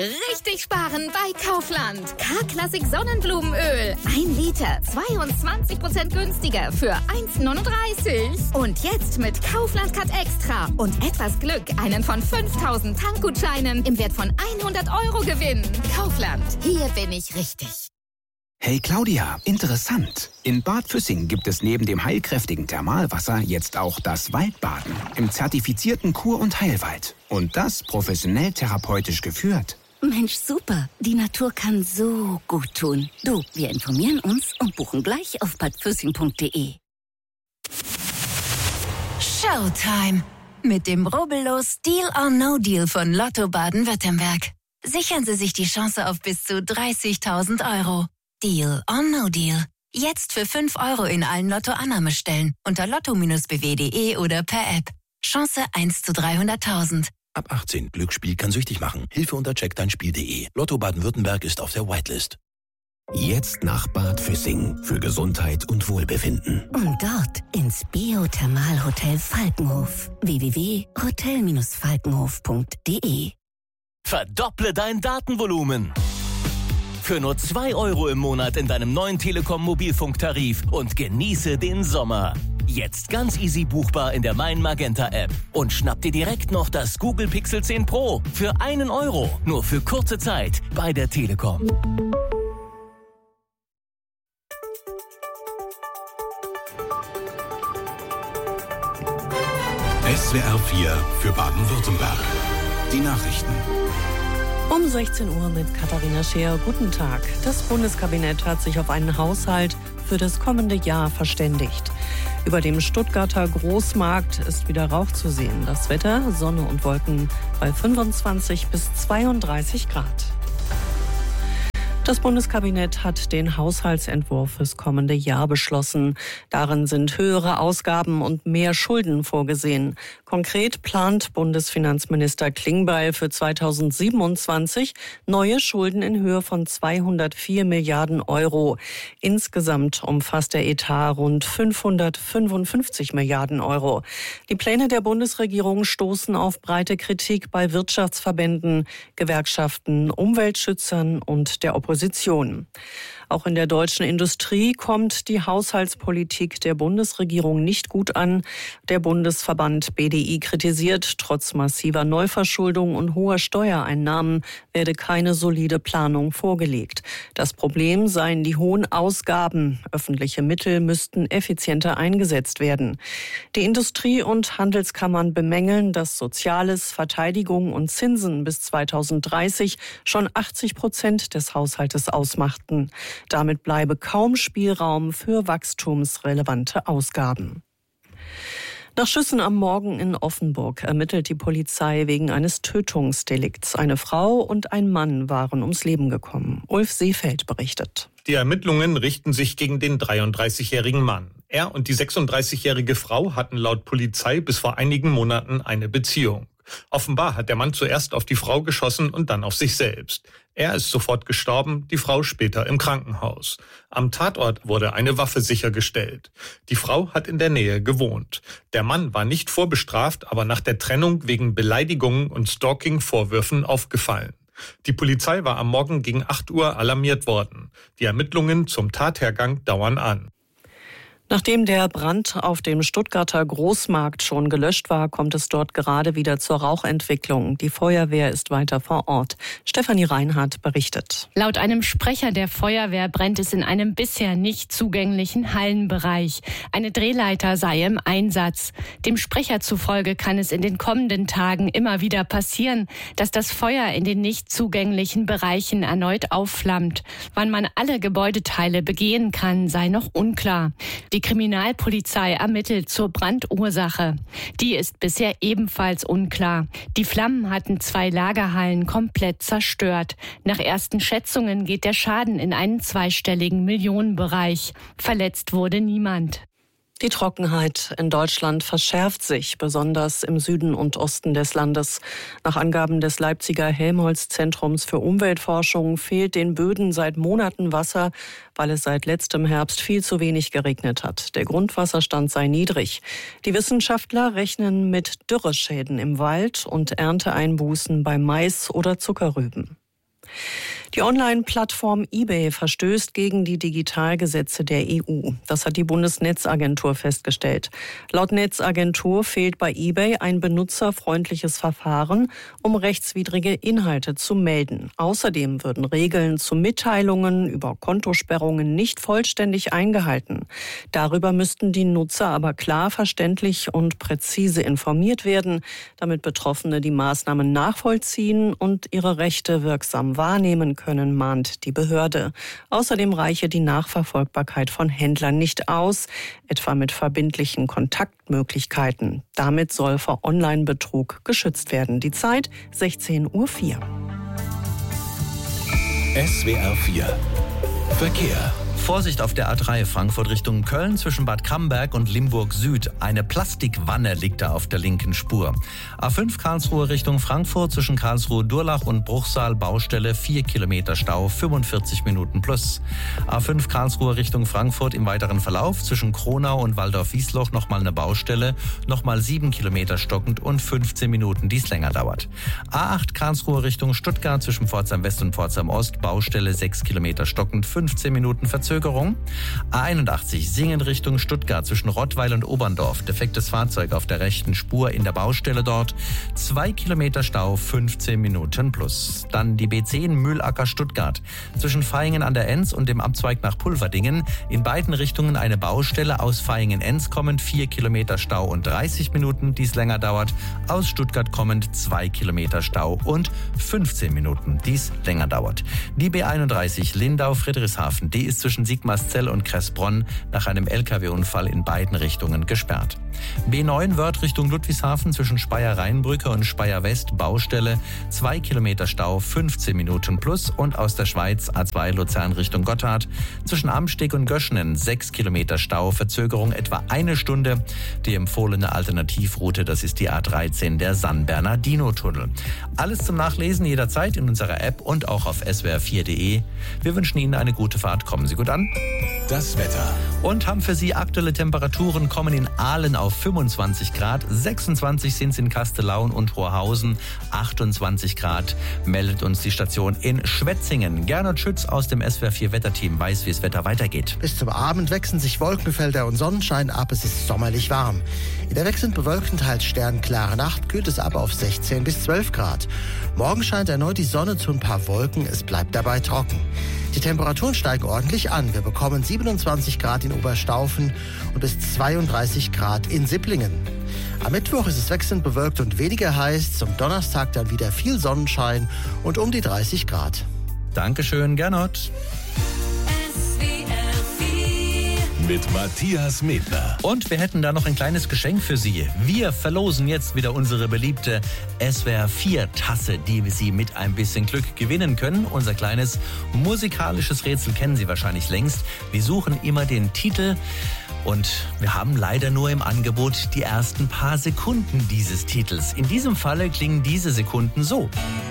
Richtig sparen bei Kaufland. K-Klassik Sonnenblumenöl. 1 Liter, 22% günstiger für 1,39. Und jetzt mit Kaufland Cut Extra und etwas Glück einen von 5.000 Tankgutscheinen im Wert von 100 € gewinnen. Kaufland, hier bin ich richtig. Hey Claudia, interessant. In Bad Füssing gibt es neben dem heilkräftigen Thermalwasser jetzt auch das Waldbaden im zertifizierten Kur- und Heilwald. Und das professionell therapeutisch geführt. Mensch, super. Die Natur kann so gut tun. Du, wir informieren uns und buchen gleich auf badfüssing.de. Showtime. Mit dem rubbellos Deal or No Deal von Lotto Baden-Württemberg. Sichern Sie sich die Chance auf bis zu 30.000 €. Deal or No Deal. Jetzt für 5 € in allen Lotto-Annahmestellen unter lotto-bw.de oder per App. Chance 1 zu 300.000. Ab 18. Glücksspiel kann süchtig machen. Hilfe unter checkdeinspiel.de. Lotto Baden-Württemberg ist auf der Whitelist. Jetzt nach Bad Füssing für Gesundheit und Wohlbefinden. Und dort ins Biothermalhotel Falkenhof. www.hotel-falkenhof.de. Verdopple dein Datenvolumen. Für nur 2 € im Monat in deinem neuen Telekom-Mobilfunktarif und genieße den Sommer. Jetzt ganz easy buchbar in der Mein Magenta App. Und schnapp dir direkt noch das Google Pixel 10 Pro für 1 €. Nur für kurze Zeit bei der Telekom. SWR 4 für Baden-Württemberg. Die Nachrichten. Um 16 Uhr mit Katharina Scheer. Guten Tag. Das Bundeskabinett hat sich auf einen Haushalt für das kommende Jahr verständigt. Über dem Stuttgarter Großmarkt ist wieder Rauch zu sehen. Das Wetter, Sonne und Wolken bei 25 bis 32 Grad. Das Bundeskabinett hat den Haushaltsentwurf fürs kommende Jahr beschlossen. Darin sind höhere Ausgaben und mehr Schulden vorgesehen. Konkret plant Bundesfinanzminister Klingbeil für 2027 neue Schulden in Höhe von 204 Milliarden €. Insgesamt umfasst der Etat rund 555 Milliarden €. Die Pläne der Bundesregierung stoßen auf breite Kritik bei Wirtschaftsverbänden, Gewerkschaften, Umweltschützern und der Opposition. Auch in der deutschen Industrie kommt die Haushaltspolitik der Bundesregierung nicht gut an. Der Bundesverband BDI kritisiert, trotz massiver Neuverschuldung und hoher Steuereinnahmen werde keine solide Planung vorgelegt. Das Problem seien die hohen Ausgaben. Öffentliche Mittel müssten effizienter eingesetzt werden. Die Industrie- und Handelskammern bemängeln, dass Soziales, Verteidigung und Zinsen bis 2030 schon 80% des Haushaltes ausmachten. Damit bleibe kaum Spielraum für wachstumsrelevante Ausgaben. Nach Schüssen am Morgen in Offenburg ermittelt die Polizei wegen eines Tötungsdelikts. Eine Frau und ein Mann waren ums Leben gekommen. Ulf Seefeld berichtet. Die Ermittlungen richten sich gegen den 33-jährigen Mann. Er und die 36-jährige Frau hatten laut Polizei bis vor einigen Monaten eine Beziehung. Offenbar hat der Mann zuerst auf die Frau geschossen und dann auf sich selbst. Er ist sofort gestorben, die Frau später im Krankenhaus. Am Tatort wurde eine Waffe sichergestellt. Die Frau hat in der Nähe gewohnt. Der Mann war nicht vorbestraft, aber nach der Trennung wegen Beleidigungen und Stalking-Vorwürfen aufgefallen. Die Polizei war am Morgen gegen 8 Uhr alarmiert worden. Die Ermittlungen zum Tathergang dauern an. Nachdem der Brand auf dem Stuttgarter Großmarkt schon gelöscht war, kommt es dort gerade wieder zur Rauchentwicklung. Die Feuerwehr ist weiter vor Ort. Stefanie Reinhardt berichtet. Laut einem Sprecher der Feuerwehr brennt es in einem bisher nicht zugänglichen Hallenbereich. Eine Drehleiter sei im Einsatz. Dem Sprecher zufolge kann es in den kommenden Tagen immer wieder passieren, dass das Feuer in den nicht zugänglichen Bereichen erneut aufflammt. Wann man alle Gebäudeteile begehen kann, sei noch unklar. Die Kriminalpolizei ermittelt zur Brandursache. Die ist bisher ebenfalls unklar. Die Flammen hatten 2 Lagerhallen komplett zerstört. Nach ersten Schätzungen geht der Schaden in einen zweistelligen Millionenbereich. Verletzt wurde niemand. Die Trockenheit in Deutschland verschärft sich, besonders im Süden und Osten des Landes. Nach Angaben des Leipziger Helmholtz-Zentrums für Umweltforschung fehlt den Böden seit Monaten Wasser, weil es seit letztem Herbst viel zu wenig geregnet hat. Der Grundwasserstand sei niedrig. Die Wissenschaftler rechnen mit Dürreschäden im Wald und Ernteeinbußen bei Mais oder Zuckerrüben. Die Online-Plattform eBay verstößt gegen die Digitalgesetze der EU. Das hat die Bundesnetzagentur festgestellt. Laut Netzagentur fehlt bei eBay ein benutzerfreundliches Verfahren, um rechtswidrige Inhalte zu melden. Außerdem würden Regeln zu Mitteilungen über Kontosperrungen nicht vollständig eingehalten. Darüber müssten die Nutzer aber klar, verständlich und präzise informiert werden, damit Betroffene die Maßnahmen nachvollziehen und ihre Rechte wirksam wahrnehmen können, mahnt die Behörde. Außerdem reiche die Nachverfolgbarkeit von Händlern nicht aus, etwa mit verbindlichen Kontaktmöglichkeiten. Damit soll vor Online-Betrug geschützt werden. Die Zeit 16:04 Uhr. SWR 4 Verkehr. Vorsicht auf der A3 Frankfurt Richtung Köln zwischen Bad Camberg und Limburg Süd. Eine Plastikwanne liegt da auf der linken Spur. A5 Karlsruhe Richtung Frankfurt zwischen Karlsruhe Durlach und Bruchsal Baustelle 4 Kilometer Stau, 45 Minuten plus. A5 Karlsruhe Richtung Frankfurt im weiteren Verlauf zwischen Kronau und Waldorf-Wiesloch nochmal eine Baustelle, nochmal 7 Kilometer stockend und 15 Minuten, die es länger dauert. A8 Karlsruhe Richtung Stuttgart zwischen Pforzheim West und Pforzheim Ost, Baustelle 6 Kilometer stockend, 15 Minuten Verzögerung. A81 Singen Richtung Stuttgart zwischen Rottweil und Oberndorf. Defektes Fahrzeug auf der rechten Spur in der Baustelle dort. 2 Kilometer Stau, 15 Minuten plus. Dann die B10 Mühlacker Stuttgart. Zwischen Vaihingen an der Enz und dem Abzweig nach Pulverdingen. In beiden Richtungen eine Baustelle. Aus Vaihingen-Enz kommend 4 Kilometer Stau und 30 Minuten, die es länger dauert. Aus Stuttgart kommend 2 Kilometer Stau und 15 Minuten, die es länger dauert. Die B31 Lindau-Friedrichshafen, die ist zwischen Sigmarszell und Kressbronn nach einem LKW-Unfall in beiden Richtungen gesperrt. B9 Wörth Richtung Ludwigshafen zwischen Speyer-Rheinbrücke und Speyer-West Baustelle, 2 Kilometer Stau, 15 Minuten plus. Und aus der Schweiz A2 Luzern Richtung Gotthard zwischen Amsteg und Göschenen 6 Kilometer Stau, Verzögerung etwa 1 Stunde. Die empfohlene Alternativroute, das ist die A13, der San-Bernardino-Tunnel. Alles zum Nachlesen jederzeit in unserer App und auch auf swr4.de. Wir wünschen Ihnen eine gute Fahrt. Kommen Sie gut an. Das Wetter. Und haben für Sie aktuelle Temperaturen, kommen in Aalen auf 25 Grad, 26 sind es in Kastellaun und Horhausen, 28 Grad meldet uns die Station in Schwetzingen. Gernot Schütz aus dem SWR4 Wetterteam weiß, wie das Wetter weitergeht. Bis zum Abend wechseln sich Wolkenfelder und Sonnenschein ab, es ist sommerlich warm. In der wechselnd bewölkten, teils sternklare Nacht kühlt es ab auf 16 bis 12 Grad. Morgen scheint erneut die Sonne zu ein paar Wolken, es bleibt dabei trocken. Die Temperaturen steigen ordentlich an. Wir bekommen 27 Grad in Oberstaufen und bis 32 Grad in Sipplingen. Am Mittwoch ist es wechselnd bewölkt und weniger heiß. Zum Donnerstag dann wieder viel Sonnenschein und um die 30 Grad. Dankeschön, Gernot. Mit Matthias Medler. Und wir hätten da noch ein kleines Geschenk für Sie. Wir verlosen jetzt wieder unsere beliebte SWR4-Tasse, die Sie mit ein bisschen Glück gewinnen können. Unser kleines musikalisches Rätsel kennen Sie wahrscheinlich längst. Wir suchen immer den Titel und wir haben leider nur im Angebot die ersten paar Sekunden dieses Titels. In diesem Falle klingen diese Sekunden so.